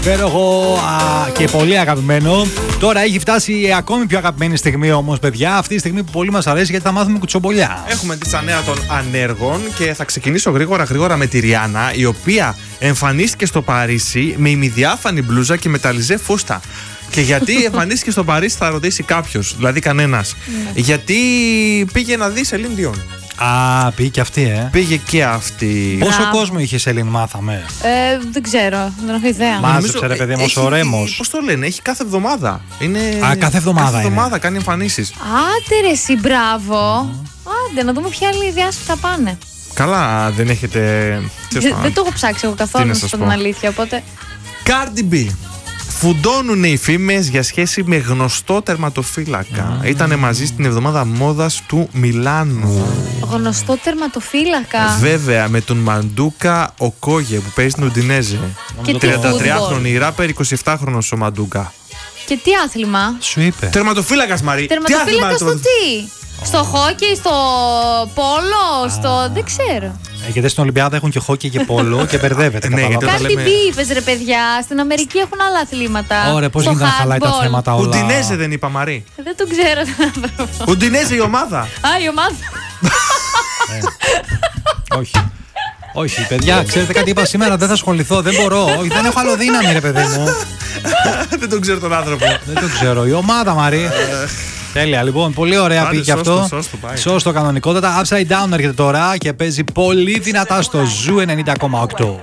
Ξέρω εγώ και πολύ αγαπημένο. Τώρα έχει φτάσει η ακόμη πιο αγαπημένη στιγμή όμως, παιδιά. Αυτή η στιγμή που πολύ μας αρέσει γιατί θα μάθουμε κουτσομπολιά. Έχουμε τη στα νέα των ανέργων και θα ξεκινήσω γρήγορα με τη Ριάννα, η οποία εμφανίστηκε στο Παρίσι με ημιδιάφανη μπλούζα και μεταλλιζέ φούστα. Και γιατί εμφανίστηκε στο Παρίσι, θα ρωτήσει κάποιος, δηλαδή κανένας. Γιατί πήγε να δει Σελίν Διόν. Α, πήγε και αυτή, Πήγε και αυτή. Πόσο κόσμο είχε Σελίν, μάθαμε. Δεν ξέρω, δεν έχω ιδέα. Μάζεψε, ρε παιδί μου, ο Ρέμος. Πώς το λένε, έχει κάθε εβδομάδα. Κάθε εβδομάδα. Κάθε εβδομάδα κάνει εμφανίσεις. Άντε ρε εσύ, μπράβο. Άντε, να δούμε ποια άλλη διάσπη θα πάνε. Καλά, δεν έχετε. Δεν το έχω ψάξει εγώ καθόλου, να σας πω την αλήθεια, οπότε. Cardi B. Φουντώνουν οι φήμες για σχέση με γνωστό τερματοφύλακα. Ήτανε μαζί στην εβδομάδα μόδας του Μιλάνου. Γνωστό τερματοφύλακα. Βέβαια, με τον Μαντούκα Οκόγε που παίζει στην Ουντινέζε. 33χρονη ράπερ, 27χρονος ο Μαντούκα. Και τι άθλημα? Σου είπε. Τερματοφύλακας, Μαρή. Τερματοφύλακα στο τι? Στο χόκκι, στο πόλο, δεν ξέρω. Γιατί στην Ολυμπιάδα έχουν και χόκκι και πόλο και μπερδεύεται. Cardi B είπες ρε παιδιά, στην Αμερική έχουν άλλα αθλήματα. Ωραία, πώς γίνεται να χαλάει τα θέματα όλα. Ουντινέζε δεν είπα, Μαρή. Δεν το ξέρω τον άνθρωπο. Ουντινέζε η ομάδα. Α, η ομάδα. Όχι. Όχι, παιδιά, ξέρετε κάτι είπα σήμερα, δεν θα ασχοληθώ, δεν μπορώ. Όχι, δεν έχω άλλο δύναμη, ρε παιδί μου. Δεν τον ξέρω τον άνθρωπο. Δεν τον ξέρω. Η ομάδα, Μαρή. Τέλεια, λοιπόν, πολύ ωραία πήγε αυτό. Σώστο κανονικότατα. Upside Down έρχεται τώρα και παίζει πολύ δυνατά στο Ζου 90,8.